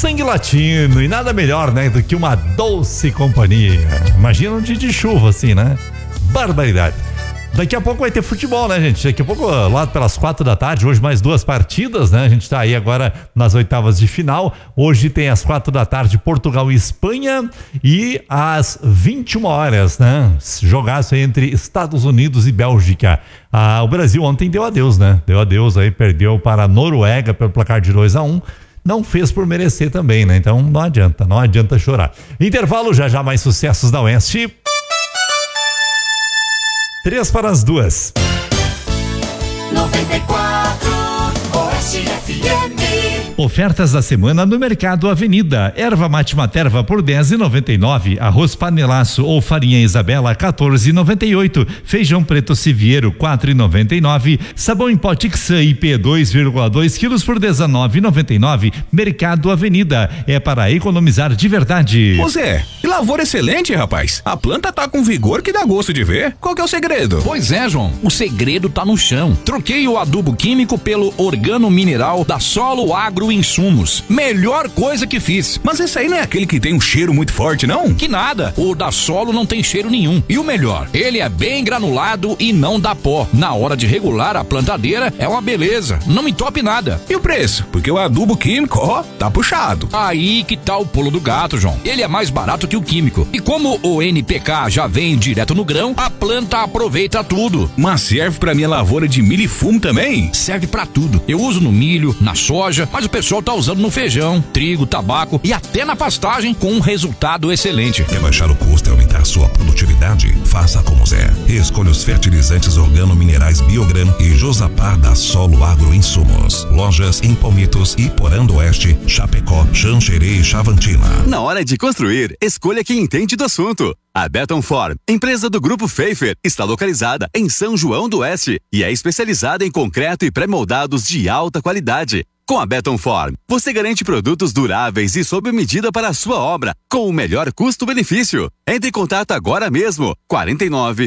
sangue latino e nada melhor, né, do que uma doce companhia. Imagina um dia de chuva assim, né? Barbaridade. Daqui a pouco vai ter futebol, né, gente? Daqui a pouco, lá pelas 4 da tarde, hoje mais 2 partidas, né? A gente tá aí agora nas oitavas de final. Hoje tem às 4 da tarde Portugal e Espanha e às 21 horas, né? Jogaço aí entre Estados Unidos e Bélgica. O Brasil ontem deu adeus, né? Deu adeus aí, perdeu para a Noruega pelo placar de 2-1. Não fez por merecer também, né? Então não adianta chorar. Intervalo, já mais sucessos da Oeste. 3 para as 2. 94 Oeste FM. Ofertas da semana no Mercado Avenida. Erva mate Materva por R$10,99. Arroz panelaço ou farinha Isabela R$14,98. Feijão preto Siviero R$4,99. Sabão em pó Tixan IP 2,2 quilos por R$19,99. Mercado Avenida. É para economizar de verdade. Ô Zé, que lavoura excelente, rapaz. A planta tá com vigor que dá gosto de ver. Qual que é o segredo? Pois é, João. O segredo tá no chão. Troquei o adubo químico pelo organo mineral da Solo Agro Insumos. Melhor coisa que fiz. Mas esse aí não é aquele que tem um cheiro muito forte, não? Que nada. O da Solo não tem cheiro nenhum. E o melhor, ele é bem granulado e não dá pó. Na hora de regular a plantadeira, é uma beleza. Não entope nada. E o preço? Porque o adubo químico, ó, tá puxado. Aí que tá o pulo do gato, João. Ele é mais barato que o químico. E como o NPK já vem direto no grão, a planta aproveita tudo. Mas serve pra minha lavoura de milho e fumo também? Serve pra tudo. Eu uso no milho, na soja, mas o pessoal tá usando no feijão, trigo, tabaco e até na pastagem com um resultado excelente. Quer baixar o custo e aumentar sua produtividade? Faça como Zé. Escolha os fertilizantes organominerais Biogran e Josapar da Solo Agro Insumos. Lojas em Palmitos, Iporã do Oeste, Chapecó, Xanxerê e Chavantina. Na hora de construir, escolha quem entende do assunto. A Beton Form, empresa do Grupo Pfeiffer, está localizada em São João do Oeste e é especializada em concreto e pré-moldados de alta qualidade. Com a Beton Form, você garante produtos duráveis e sob medida para a sua obra, com o melhor custo-benefício. Entre em contato agora mesmo, 49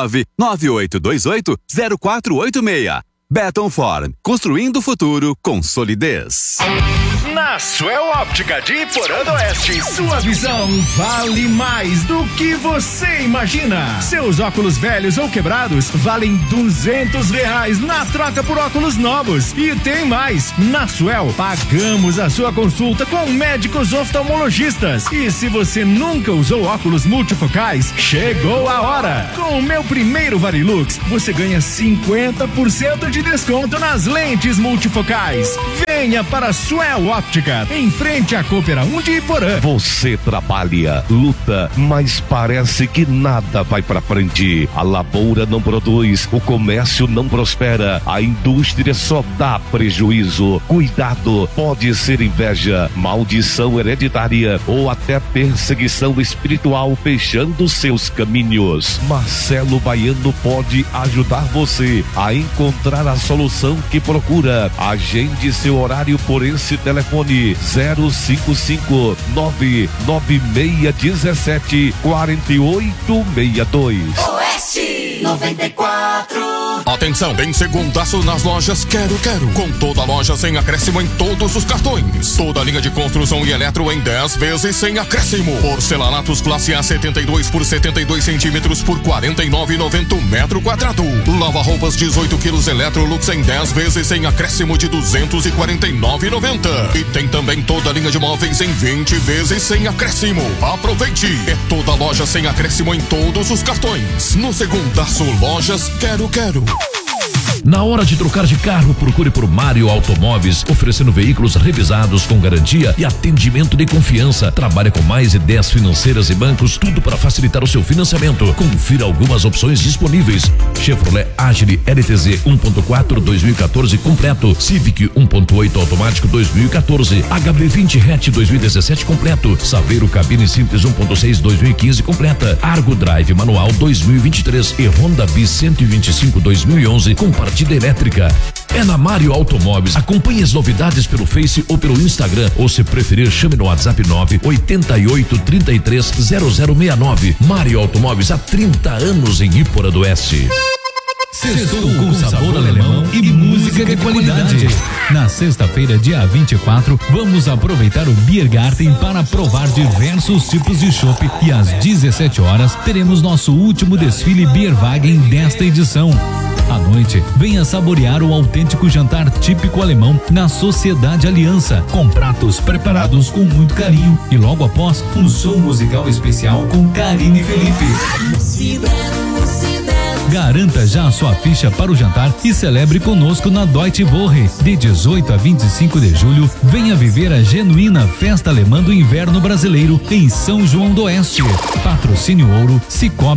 99828 0486. Beton Form, construindo o futuro com solidez. Na Suel Óptica de Iporã do Oeste, sua visão vale mais do que você imagina. Seus óculos velhos ou quebrados valem R$200 na troca por óculos novos. E tem mais, na Suel pagamos a sua consulta com médicos oftalmologistas. E se você nunca usou óculos multifocais, chegou a hora. Com o meu primeiro Varilux, você ganha 50% de desconto nas lentes multifocais. Venha para a Suel Óptica, em frente à Coopera 1 de Iporã. Você trabalha, luta, mas parece que nada vai pra frente. A lavoura não produz, o comércio não prospera, a indústria só dá prejuízo. Cuidado, pode ser inveja, maldição hereditária ou até perseguição espiritual fechando seus caminhos. Marcelo Baiano pode ajudar você a encontrar a solução que procura. Agende seu horário por esse telefone 055 99617 4862. Oeste 94. Atenção, tem segundaço nas lojas Quero Quero. Com toda loja sem acréscimo em todos os cartões. Toda linha de construção e eletro em 10 vezes sem acréscimo. Porcelanatos classe A 72 por 72 centímetros por R$ 49,90 metro quadrado. Lava-roupas 18 quilos Electrolux em 10 vezes sem acréscimo de R$ 249,90. E tem também toda linha de móveis em 20 vezes sem acréscimo. Aproveite! É toda loja sem acréscimo em todos os cartões. No segundaço, lojas Quero Quero. Na hora de trocar de carro, procure por Mário Automóveis, oferecendo veículos revisados com garantia e atendimento de confiança. Trabalha com mais de 10 financeiras e bancos, tudo para facilitar o seu financiamento. Confira algumas opções disponíveis: Chevrolet Agile LTZ 1.4 2014 completo, Civic 1.8 automático 2014, HB20 hatch 2017 completo, Saveiro cabine simples 1.6 2015 completa, Argo Drive manual 2023 e Honda Bis 125 2011 com partida elétrica. É na Mário Automóveis. Acompanhe as novidades pelo Face ou pelo Instagram, ou se preferir, chame no WhatsApp 988330069. Mário Automóveis, há 30 anos em Iporã do Oeste. Sextou com sabor alemão e música de qualidade. Na sexta-feira, dia 24, vamos aproveitar o Biergarten para provar diversos tipos de chopp e às 17 horas teremos nosso último desfile Bierwagen desta edição. À noite, venha saborear o autêntico jantar típico alemão na Sociedade Aliança, com pratos preparados com muito carinho e logo após, um som musical especial com Karine e Felipe. Garanta já a sua ficha para o jantar e celebre conosco na Deutsche Woche. De 18 a 25 de julho, venha viver a genuína festa alemã do inverno brasileiro em São João do Oeste. Patrocínio Ouro, Cicobi